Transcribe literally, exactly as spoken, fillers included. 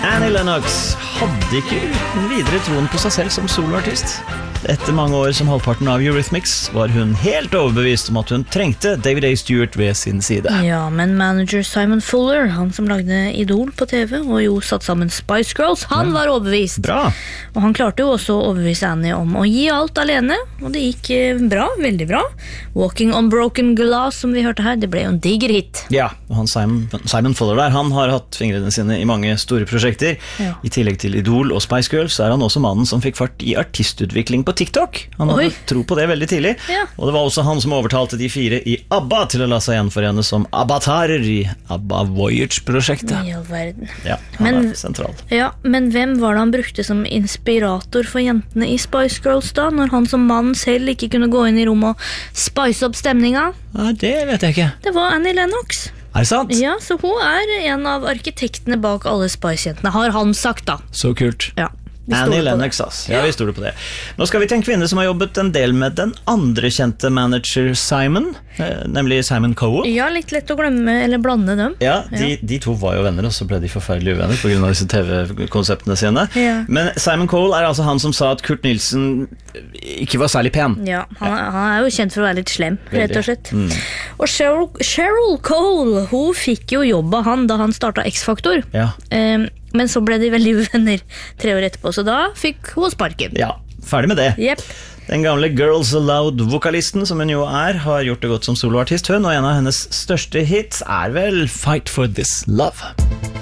Annie Lennox hadde ikke uten videre troen på seg selv som soloartist. Etter mange år som halvparten av Eurythmics var hun helt overbevist om at hun trengte David A. Stewart ved sin side. Ja, men manager Simon Fuller, han som lagde Idol på T V og jo satt sammen Spice Girls, han ja. var overbevist. Bra. Og han klarte jo også å overbevise Annie om å gi alt alene, og det gikk bra, veldig bra. Walking on Broken Glass, som vi hørte her, det ble jo en diger hit. Ja, og han Simon, Simon Fuller der, han har hatt fingrene sine i mange store prosjekter. Ja. I tillegg til Idol og Spice Girls så er han også mannen som fikk fart i artistutvikling på TikTok. Han hadde Oi. tro på det veldig tidlig. Ja. Og det var også han som overtalte de fire i ABBA til å la seg gjenforene som abbatarer i ABBA Voyage-prosjektet. I all verden. Ja, han men, er sentral. Ja, men hvem var det han brukte som inspirator for jentene i Spice Girls da, når han som mann selv ikke kunne gå inn i rommet og spice opp stemninga? Ja, det vet jeg ikke. Det var Annie Lennox. Er det sant? Ja, så hun er en av arkitektene bak alle Spice-jentene, har han sagt da. Så kult. Ja. Annie Lennox, ass. Ja, vi stoler på det. Nå skal vi til en kvinne som har jobbet en del med den andre kjente manager Simon, nemlig Simon Cowell. Ja, litt lett å glemme, eller blande dem. Ja, de, de to var jo venner, og så ble de forferdelige uvenner på grunn av disse T V-konseptene sine. Ja. Men Simon Cowell er altså han som sa at Kurt Nielsen ikke var særlig pen. Ja, han, han er jo kjent for å være litt slem, rett og slett. Mm. Og Cheryl, Cheryl Cole, hun fikk jo jobb av han da han startet X-Factor. Ja. Um, Men så ble de veldig uvenner tre år etterpå, så da fikk hun sparken. Ja, ferdig med det. Yep. Den gamle Girls Aloud-vokalisten, som hun jo er, har gjort det godt som soloartist hun, og en av hennes største hits er vel Fight for This Love.